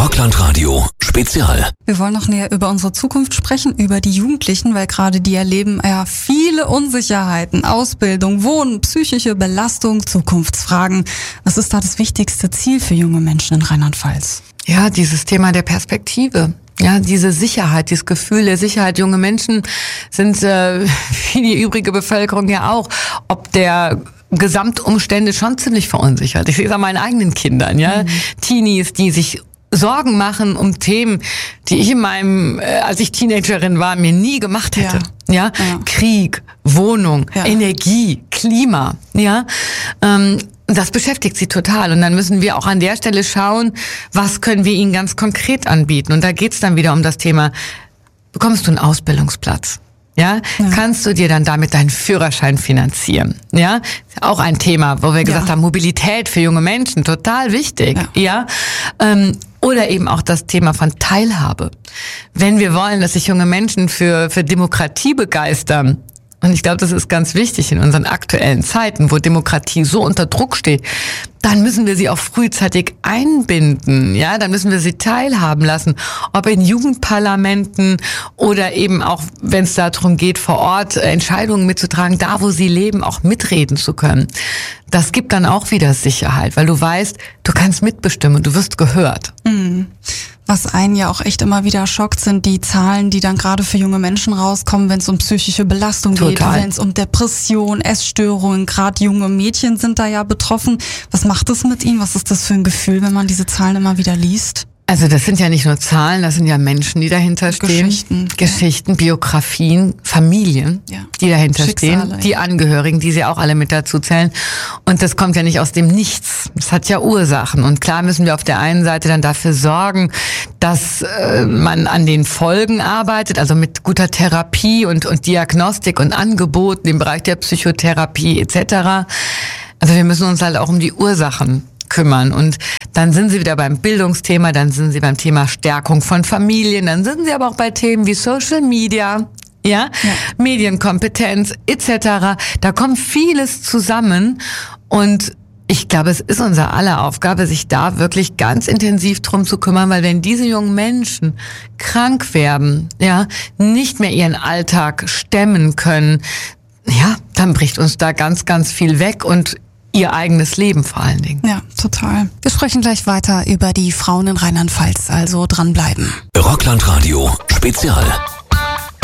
Rockland-Radio Spezial. Wir wollen noch näher über unsere Zukunft sprechen, über die Jugendlichen, weil gerade die erleben ja viele Unsicherheiten, Ausbildung, Wohnen, psychische Belastung, Zukunftsfragen. Was ist da das wichtigste Ziel für junge Menschen in Rheinland-Pfalz? Ja, dieses Thema der Perspektive. Ja, diese Sicherheit, dieses Gefühl der Sicherheit. Junge Menschen sind, wie die übrige Bevölkerung ja auch, ob der Gesamtumstände schon ziemlich verunsichert. Ich sehe es an meinen eigenen Kindern, ja. Teenies, die sich Sorgen machen um Themen, die ich in meinem, als ich Teenagerin war, mir nie gemacht hätte. Ja. Krieg, Wohnung, Energie, Klima, ja. Das beschäftigt sie total. Und dann müssen wir auch an der Stelle schauen, was können wir ihnen ganz konkret anbieten. Und da geht's dann wieder um das Thema, bekommst du einen Ausbildungsplatz? Ja, kannst du dir dann damit deinen Führerschein finanzieren? Ja, ist auch ein Thema, wo wir gesagt haben, Mobilität für junge Menschen, total wichtig. Ja, oder eben auch das Thema von Teilhabe. Wenn wir wollen, dass sich junge Menschen für Demokratie begeistern, und ich glaube, das ist ganz wichtig in unseren aktuellen Zeiten, wo Demokratie so unter Druck steht, dann müssen wir sie auch frühzeitig einbinden, ja, dann müssen wir sie teilhaben lassen, ob in Jugendparlamenten oder eben auch, wenn es darum geht, vor Ort Entscheidungen mitzutragen, da wo sie leben, auch mitreden zu können. Das gibt dann auch wieder Sicherheit, weil du weißt, du kannst mitbestimmen, du wirst gehört. Was einen ja auch echt immer wieder schockt, sind die Zahlen, die dann gerade für junge Menschen rauskommen, wenn es um psychische Belastung geht, wenn es um Depression, Essstörungen, gerade junge Mädchen sind da ja betroffen. Was macht es mit ihnen? Was ist das für ein Gefühl, wenn man diese Zahlen immer wieder liest? Also das sind ja nicht nur Zahlen, das sind ja Menschen, die dahinter stehen. Geschichten, Biografien, Familien, die dahinter stehen. Die Angehörigen, die sie auch alle mit dazu zählen. Und das kommt ja nicht aus dem Nichts. Das hat ja Ursachen. Und klar müssen wir auf der einen Seite dann dafür sorgen, dass man an den Folgen arbeitet, also mit guter Therapie und Diagnostik und Angeboten im Bereich der Psychotherapie etc. Also wir müssen uns halt auch um die Ursachen kümmern. Und dann sind sie wieder beim Bildungsthema, dann sind sie beim Thema Stärkung von Familien, dann sind sie aber auch bei Themen wie Social Media, Medienkompetenz etc. Da kommt vieles zusammen und ich glaube, es ist unser aller Aufgabe, sich da wirklich ganz intensiv drum zu kümmern, weil wenn diese jungen Menschen krank werden, nicht mehr ihren Alltag stemmen können, dann bricht uns da ganz, ganz viel weg und ihr eigenes Leben vor allen Dingen. Ja, total. Wir sprechen gleich weiter über die Frauen in Rheinland-Pfalz, also dranbleiben. Rockland-Radio Spezial.